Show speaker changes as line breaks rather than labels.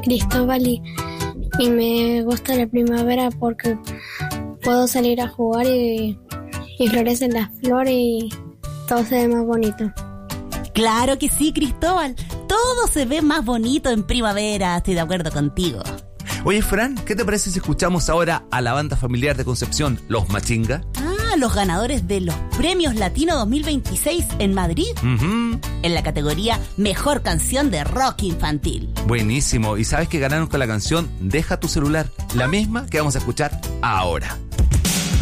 Cristóbal y me gusta la primavera porque puedo salir a jugar y florecen las flores y todo se ve más bonito.
Claro que sí, Cristóbal. Todo se ve más bonito en primavera. Estoy de acuerdo contigo.
Oye, Fran, ¿qué te parece si escuchamos ahora a la banda familiar de Concepción, Los Machinga?
Los ganadores de los Premios Latino 2026 en Madrid, en la categoría Mejor Canción de Rock Infantil.
Buenísimo. ¿Y sabes que ganaron con la canción Deja tu celular? La misma que vamos a escuchar ahora.